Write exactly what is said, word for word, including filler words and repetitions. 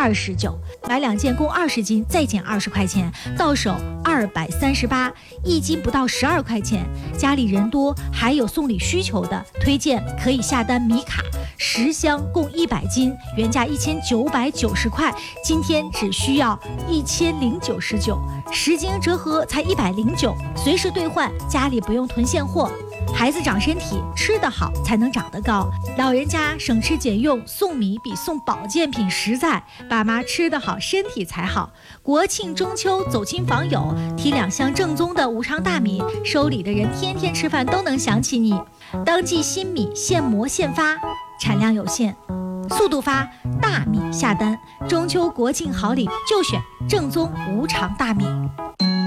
二十九，买两件共二十斤，再减二十块钱，到手二百三十八，一斤不到十二块钱。家里人多，还有送礼需求的，推荐可以下单米卡，十箱共一百斤，原价一千九百九十块，今天只需要一千零九十九，十斤折合才一百零九，随时兑换，家里不用囤现货。孩子长身体，吃得好才能长得高。老人家省吃俭用，送米比送保健品实在。爸妈吃得好，身体才好。国庆中秋走亲访友，提两箱正宗的无常大米，收礼的人天天吃饭都能想起你。当季新米现磨现发，产量有限，速度发，大米下单。中秋国庆好礼就选正宗无常大米。